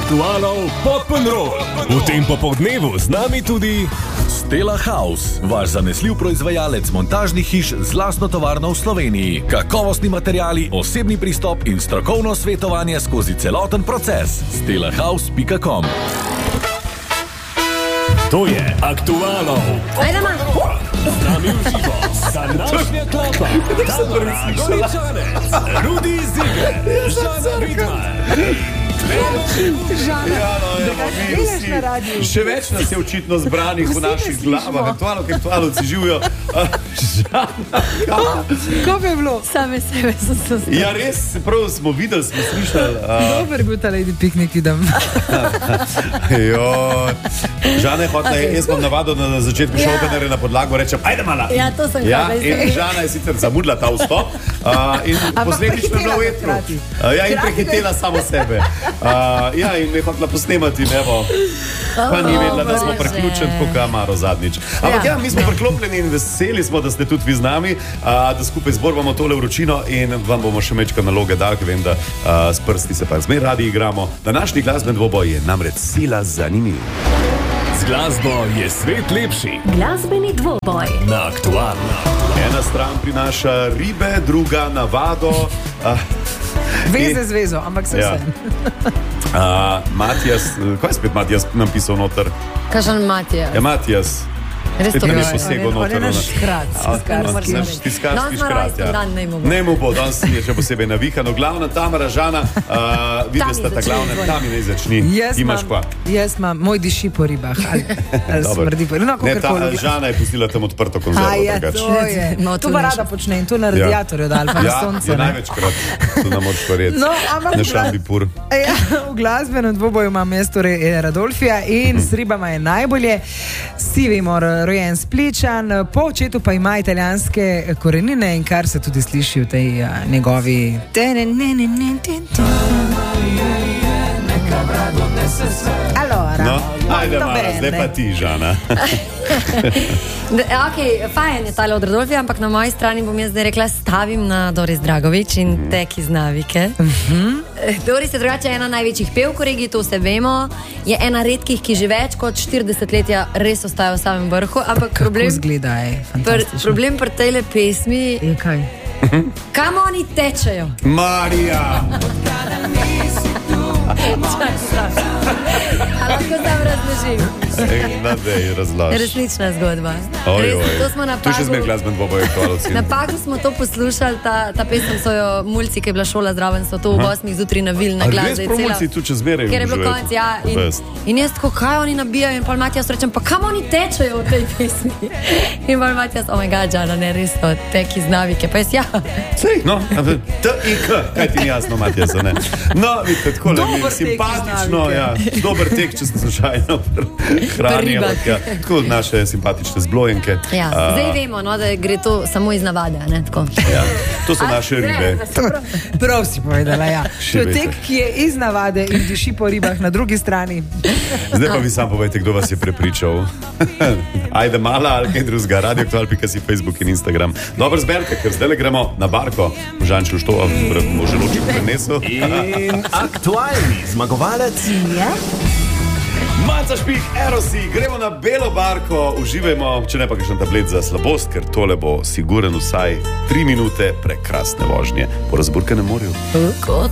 aktualov Pop'n'Roll. V tem popoldnevu z nami tudi Stella House, vaš zanesljiv proizvajalec montažnih hiš z lastno tovarno v Sloveniji. Kakovostni materiali, osebni pristop in strokovno svetovanje skozi celoten proces. stellahouse.com. To je aktualov Pop'n'Roll. Z nami v živo današnja klapa Tamara Goričanec, Rudi Ziger, Žana Vidmar. Še več nas je očitno zbranih v naših glavah. Aktualovci živijo. Kako bi bilo? Same sebe so se zdaj. Ja, res, prav smo videli, smo slišali. Dober je bil ta Lady Piknik, idem. Žana je hotla, jaz bom navadil na začetku šopenere na podlago, rečem, ajde mala. Ja, to sem hvala. In Žana je sicer zamudila ta vstop in posledično bila v etru. Ja, in prehitela samo sebe. Ja, in me je hotla posnemati, nevo. Pa ni vedela, da smo priključeni tako kamaro zadnjič. Ampak ja, mi smo priklopljeni in veseli smo, da ste tudi vi z nami, da skupaj zborbamo tole vročino in vam bomo še mečka naloge dali, ker vem, da s prsti se pa zmer radi igramo. Današnji glasben dvoboj je namreč sila zanimiv. Z glasbo je svet lepši. Glasbeni dvoboj. Na aktualno. Ena stran prinaša ribe, druga navado. Veze z vezo, ampak se vse. Matijas, kaj je spet Matijas nam pisal noter? Kažem Matija. Ja, Matijas. Res to ne je. posego On je noter. naš škrat. Tiskarski škrat, ja. Ne mu bo, danes je še posebej navihano. Glavna Tamara, Žana, vidite sta ta glavna, tam in ne začni. Imaš pa. Jaz imam, moj diši po ribah. Ali smrdi po ribah. Ne, ta Žana je pustila tam odprto konzervo. To je. To pa rada počne in to na radiatorju dal, pa na sonce. Ja, največkrat. To nam moč povedati. Na Šambipur. V glasbenem dvoboju imam jaz torej Radolfija in s ribama je najbolje. Sivimor, rojen Spličan, po očetu pa ima italijanske korenine in kar se tudi sliši v tej njegovi No, ajde mala, zdaj pa ti, Žana. Ok, fajn je tale od Radolfija, ampak na moji strani bom jaz zdaj rekla, stavim na Doris Dragovič in tek iz navike. Doris je drugače ena največjih pevk v regiji, to vse vemo. Je ena redkih, ki že več kot 40 letja res ostaja v samem vrhu, ampak problem pri tejle pesmi je kaj? Kam oni tečejo? Marija! Lahko tam razložim. Razloži. Resnična zgodba. To je še zmer glasben dvoboj aktualovci. Na Pagu smo to poslušali, ta pesem so jo mulci, ki je bila šola zraven, so to v 8 zjutraj navili na glas. Res promulci tu čez zmeraj. Ker je bilo konec, ja. In jaz tako, kaj oni nabijajo in pol Matijas rečem, pa kam oni tečejo v tej pesmi? In pol Matijas, oh my god, Žana, ne, res to, tek iz navike. Pa jaz, ja. Sej, no, T-I-K, kaj ti ni jasno, Matijas, ne? No, vidite, tako le, simpatično, ja, dober tek, če ste slučajno hranijo. Tako naše simpatične zblojenke. Ja, zdaj vemo, no, da gre to samo iz navade, ne, tako. Ja, to so naše ribe. Prav si povedala, ja. To je tek, ki je iz navade in diši po ribah na drugi strani. Zdaj pa vi sam povejte, kdo vas je prepričal. Ajde mala ali kaj drugega, radioaktual.si, Facebook in Instagram. Dobro zberke, ker zdaj le gremo na barko. Žančil što, može loči prenesel. In aktualni zmagovalec je... Manca Špih, Erosi, gremo na belo barko, uživajmo, če ne pa kakšen tablet za slabost, ker tole bo siguren vsaj 3 minute prekrasne vožnje po razburkanem morju. Kot